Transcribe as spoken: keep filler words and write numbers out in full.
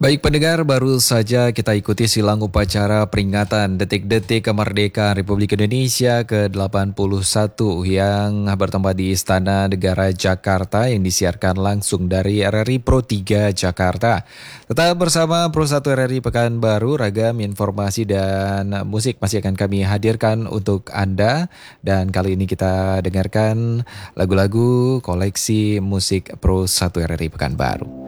Baik pendengar, baru saja kita ikuti silang upacara peringatan detik-detik kemerdekaan Republik Indonesia ke delapan puluh satu yang bertempat di Istana Negara Jakarta yang disiarkan langsung dari R R I Pro tiga Jakarta. Tetap bersama Pro satu R R I Pekanbaru, ragam informasi dan musik masih akan kami hadirkan untuk Anda. Dan kali ini kita dengarkan lagu-lagu koleksi musik Pro satu R R I Pekanbaru.